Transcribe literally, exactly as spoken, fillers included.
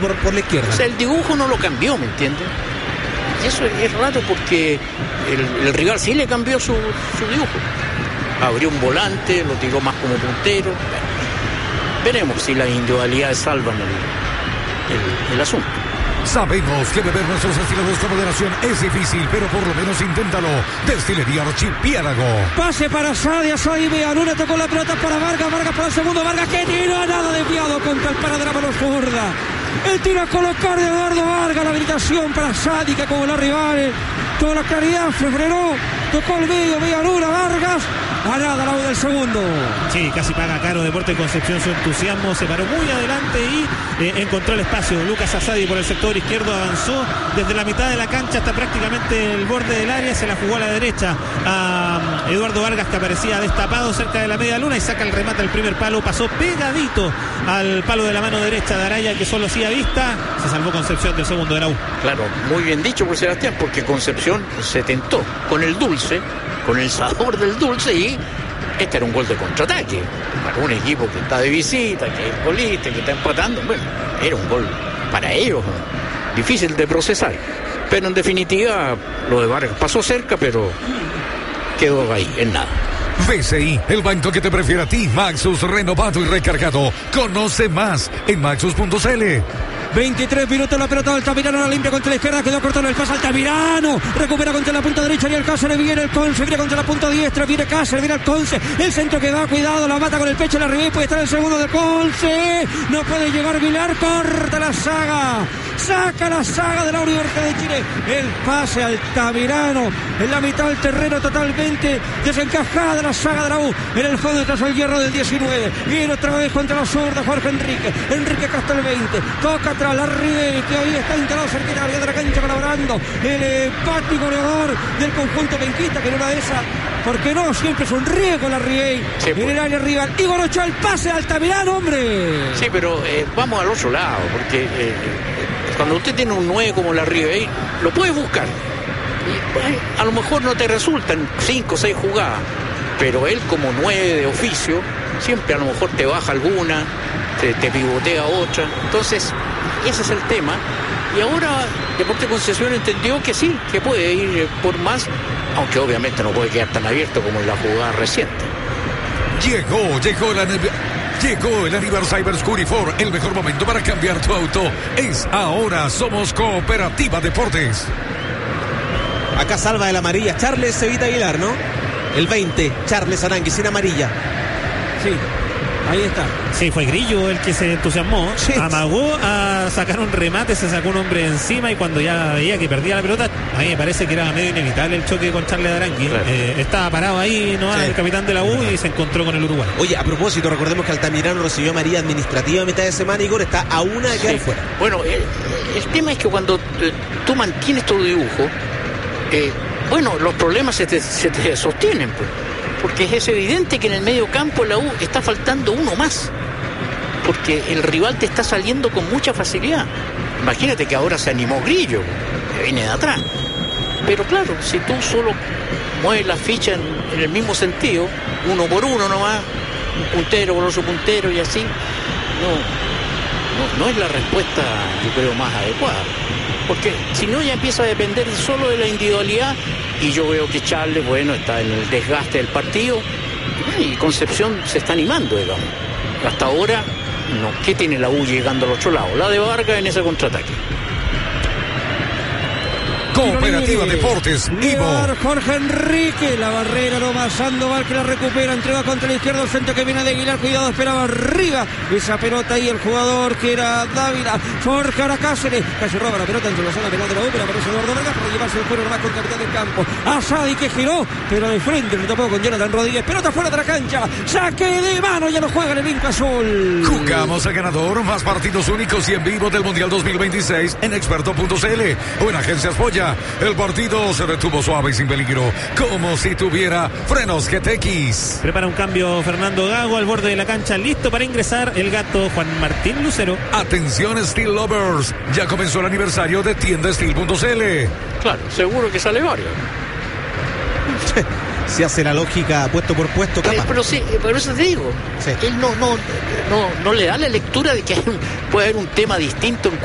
por, por la izquierda. O sea, el dibujo no lo cambió, ¿me entiendes? Y eso es raro porque el, el rival sí le cambió su, su dibujo. Abrió un volante, lo tiró más como puntero. Veremos si las individualidades salvan el, el, el asunto. Sabemos que beber nuestros destilados con moderación es difícil, pero por lo menos inténtalo. Destilería Archipiélago. Pase para Sadia, Sadia Villaluna, tocó la pelota para Vargas, Vargas para el segundo, Vargas que tiró, nada desviado contra el palo de la mano zurda. El tiro a colocar de Eduardo Vargas, la habilitación para Sadia, que como los rivales, toda la claridad, se frenó, tocó el medio, Villaluna, Vargas. A nada, la U del segundo. Sí, casi paga caro Deportes Concepción su entusiasmo. Se paró muy adelante y eh, encontró el espacio. Lucas Asadi por el sector izquierdo avanzó desde la mitad de la cancha hasta prácticamente el borde del área. Se la jugó a la derecha a um, Eduardo Vargas, que aparecía destapado cerca de la media luna, y saca el remate al primer palo. Pasó pegadito al palo de la mano derecha de Araya, que solo hacía vista. Se salvó Concepción del segundo de la U. Claro, muy bien dicho por Sebastián, porque Concepción se tentó con el dulce, con el sabor del dulce, y este era un gol de contraataque para un equipo que está de visita, que es golista, que está empatando. Bueno, era un gol para ellos, ¿no? Difícil de procesar, pero en definitiva lo de Vargas pasó cerca, pero quedó ahí, en nada. B C I, el banco que te prefiere a ti. Maxus, renovado y recargado. Conoce más en maxus punto c l. veintitrés minutos, la pelota de Altamirano, la limpia contra la izquierda, quedó corto en el pase. Altamirano recupera contra la punta derecha y el Cáceres, viene el Conce, viene contra la punta diestra, viene Cáceres, viene el Conce, el centro que va, cuidado, la mata con el pecho, la arriba, puede estar el segundo del Conce, no puede llegar Vilar, corta la saga, saca la saga de la Universidad de Chile, el pase a Altamirano, en la mitad del terreno totalmente desencajada la saga de la U, en el fondo tras el hierro del diecinueve, viene otra vez contra la zurda Jorge Enrique, Enrique hasta el veinte, toca atrás la Ribey, que hoy está instalado cerca del área de la cancha colaborando el empate goleador del conjunto penquista, que en una de esas, porque no, siempre es un riesgo la Ribey, sí, en pues. el área rival. Igor Ochoa, el pase de Altamirano, hombre. Sí, pero eh, vamos al otro lado, porque eh, cuando usted tiene un nueve como la Ribey, lo puede buscar. Y, eh, a lo mejor no te resultan cinco o seis jugadas, pero él como nueve de oficio, siempre a lo mejor te baja alguna, te, te pivotea otra. Entonces, ese es el tema. Y ahora Deportes Concepción entendió que sí, que puede ir por más, aunque obviamente no puede quedar tan abierto como en la jugada reciente. Llegó, llegó la Llegó el Aniversario Curifor. El mejor momento para cambiar tu auto es ahora. Somos Cooperativa Deportes. Acá salva de la amarilla Charles Evita Aguilar, ¿no? El veinte, Charles Arangui, sin amarilla. Sí, ahí está. Sí, fue Grillo el que se entusiasmó. Sí. Amagó a sacar un remate, se sacó un hombre encima, y cuando ya veía que perdía la pelota, a mí me parece que era medio inevitable el choque con Charles Arangui. Claro. Eh, estaba parado ahí, ¿no? Sí. El capitán de la U, y se encontró con el Uruguay. Oye, a propósito, recordemos que Altamirano recibió amarilla administrativa a mitad de semana, Igor, está a una de quedar sí. fuera. Bueno, el, el tema es que cuando eh, tú mantienes tu dibujo, eh, bueno, los problemas se te, se te sostienen, pues. Porque es evidente que en el medio campo la U está faltando uno más, porque el rival te está saliendo con mucha facilidad. Imagínate que ahora se animó Grillo, que viene de atrás. Pero claro, si tú solo mueves la ficha en, en el mismo sentido, uno por uno nomás, un puntero por otro puntero y así, no, no, no es la respuesta, yo creo, más adecuada. Porque si no, ya empieza a depender solo de la individualidad, y yo veo que Charles, bueno, está en el desgaste del partido, y Concepción se está animando, digamos. Hasta ahora, no. ¿Qué tiene la U llegando al otro lado? La de Vargas en ese contraataque. Cooperativa Deportes, Ivo. Jorge Enrique, la barrera nomás, Sandoval que la recupera, entrega contra la izquierda, el centro que viene de Aguilar, cuidado, esperaba arriba esa pelota, y el jugador que era Dávila, Jorge ahora Cáceres, casi roba la pelota entre la zona penal de la U, pero aparece Eduardo Vargas para llevarse el juego nomás con capitán del campo, Asadi que giró, pero de frente, lo tapó con Jonathan Rodríguez, pelota fuera de la cancha, saque de mano, ya no juega el elenco azul. Jugamos al ganador, más partidos únicos y en vivo del Mundial dos mil veintiséis en experto punto c l o en Agencias Polla. El partido se detuvo suave y sin peligro, como si tuviera frenos G T X. Prepara un cambio Fernando Gago al borde de la cancha, listo para ingresar el gato Juan Martín Lucero. Atención Steel Lovers, ya comenzó el aniversario de tienda steel punto c l. Claro, seguro que sale varios. Se hace la lógica puesto por puesto, eh, pero sí, por eso te digo, sí. Él no, no, no, no le da la lectura de que hay un, puede haber un tema distinto en